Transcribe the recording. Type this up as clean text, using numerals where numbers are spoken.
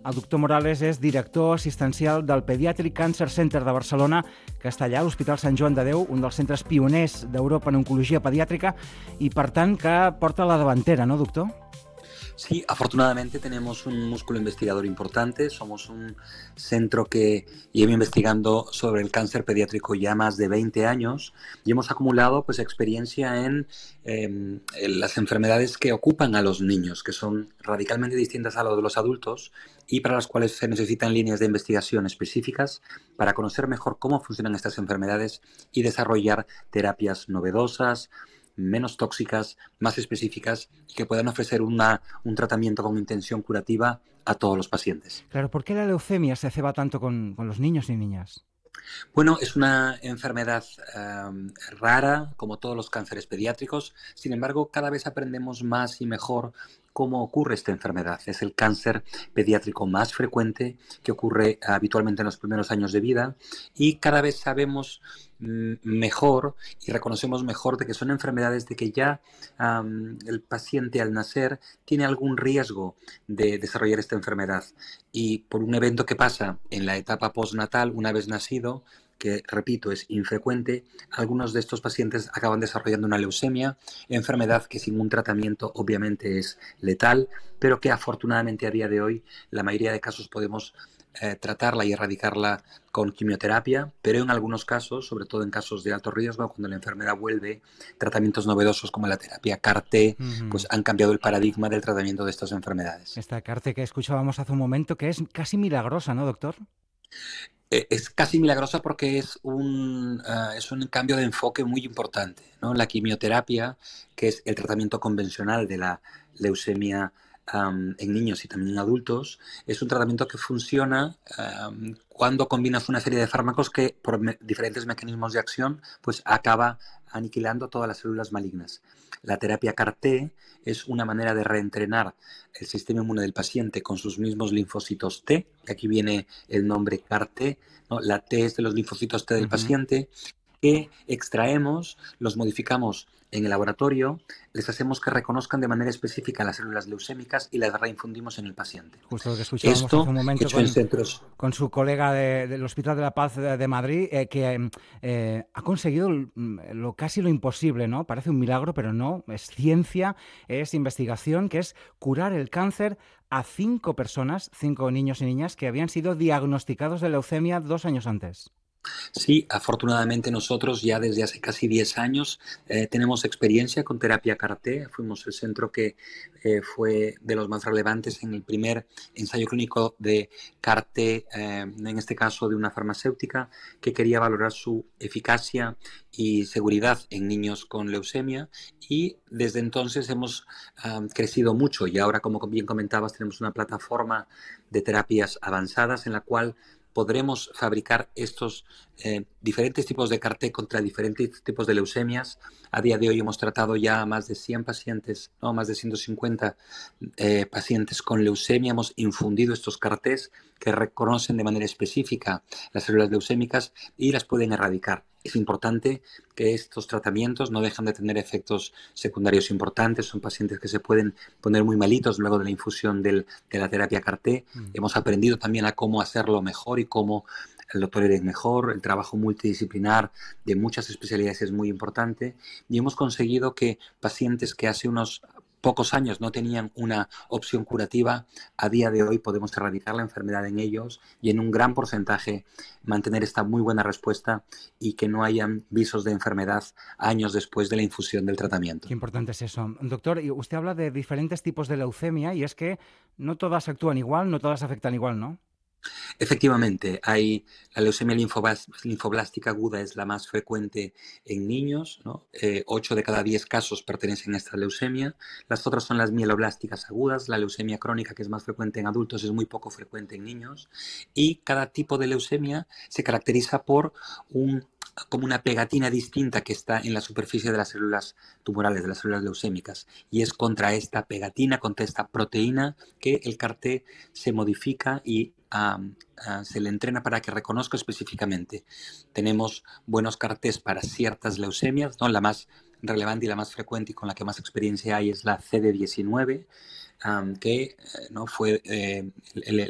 El doctor Morales és director assistencial del Pediatric Cancer Center de Barcelona, que està allà a l'Hospital Sant Joan de Déu, un dels centres pioners d'Europa en oncologia pediàtrica, y per tant que porta la davantera, ¿no, doctor? Sí, afortunadamente tenemos un músculo investigador importante. Somos un centro que lleva investigando sobre el cáncer pediátrico ya más de 20 años y hemos acumulado pues, experiencia en las enfermedades que ocupan a los niños, que son radicalmente distintas a lo de los adultos y para las cuales se necesitan líneas de investigación específicas para conocer mejor cómo funcionan estas enfermedades y desarrollar terapias novedosas, menos tóxicas, más específicas y que puedan ofrecer un tratamiento con intención curativa a todos los pacientes. Claro, ¿por qué la leucemia se ceba tanto con los niños y niñas? Bueno, es una enfermedad rara, como todos los cánceres pediátricos. Sin embargo, cada vez aprendemos más y mejor cómo ocurre esta enfermedad. Es el cáncer pediátrico más frecuente que ocurre habitualmente en los primeros años de vida y cada vez sabemos mejor y reconocemos mejor de que son enfermedades de que ya el paciente al nacer tiene algún riesgo de desarrollar esta enfermedad y por un evento que pasa en la etapa postnatal una vez nacido, que repito es infrecuente, algunos de estos pacientes acaban desarrollando una leucemia, enfermedad que sin un tratamiento obviamente es letal, pero que afortunadamente a día de hoy la mayoría de casos podemos tratarla y erradicarla con quimioterapia, pero en algunos casos, sobre todo en casos de alto riesgo, cuando la enfermedad vuelve, tratamientos novedosos como la terapia CAR-T, pues han cambiado el paradigma del tratamiento de estas enfermedades. Esta CAR-T que escuchábamos hace un momento, que es casi milagrosa, ¿no, doctor? Es casi milagrosa porque es un cambio de enfoque muy importante, ¿no? La quimioterapia, que es el tratamiento convencional de la leucemia en niños y también en adultos, es un tratamiento que funciona cuando combinas una serie de fármacos que por diferentes mecanismos de acción pues acaba aniquilando todas las células malignas. La terapia CAR-T es una manera de reentrenar el sistema inmune del paciente con sus mismos linfocitos T, y aquí viene el nombre CAR-T, ¿no? La T es de los linfocitos T del paciente, que extraemos, los modificamos en el laboratorio, les hacemos que reconozcan de manera específica las células leucémicas y las reinfundimos en el paciente. Justo lo que escuchábamos hace un momento Hecho en centros con su colega del Hospital de la Paz de Madrid, que ha conseguido casi lo imposible, ¿no? Parece un milagro, pero no, es ciencia, es investigación, que es curar el cáncer a 5 personas, 5 niños y niñas que habían sido diagnosticados de leucemia 2 años antes. Sí, afortunadamente nosotros ya desde hace casi 10 años tenemos experiencia con terapia CAR-T. Fuimos el centro que fue de los más relevantes en el primer ensayo clínico de CAR-T, en este caso de una farmacéutica que quería valorar su eficacia y seguridad en niños con leucemia y desde entonces hemos crecido mucho y ahora, como bien comentabas, tenemos una plataforma de terapias avanzadas en la cual podremos fabricar estos diferentes tipos de CAR-T contra diferentes tipos de leucemias. A día de hoy hemos tratado ya a más de 100 pacientes, no, más de 150 pacientes con leucemia. Hemos infundido estos CAR-Ts que reconocen de manera específica las células leucémicas y las pueden erradicar. Es importante que estos tratamientos no dejan de tener efectos secundarios importantes. Son pacientes que se pueden poner muy malitos luego de la infusión de la terapia CAR-T. Hemos aprendido también a cómo hacerlo mejor y cómo lo toleren mejor. El trabajo multidisciplinar de muchas especialidades es muy importante y hemos conseguido que pacientes que hace unos pocos años no tenían una opción curativa, a día de hoy podemos erradicar la enfermedad en ellos y en un gran porcentaje mantener esta muy buena respuesta y que no hayan visos de enfermedad años después de la infusión del tratamiento. Qué importante es eso. Doctor, usted habla de diferentes tipos de leucemia y es que no todas actúan igual, no todas afectan igual, ¿no? Efectivamente, la leucemia linfoblástica aguda es la más frecuente en niños, ¿no? 8 de cada 10 casos pertenecen a esta leucemia. Las otras son las mieloblásticas agudas, la leucemia crónica, que es más frecuente en adultos, es muy poco frecuente en niños. Y cada tipo de leucemia se caracteriza por como una pegatina distinta que está en la superficie de las células tumorales, de las células leucémicas. Y es contra esta pegatina, contra esta proteína, que el CAR-T se modifica y se le entrena para que reconozca específicamente. Tenemos buenos CAR-Ts para ciertas leucemias, ¿no? La más relevante y la más frecuente y con la que más experiencia hay es la CD19, que no fue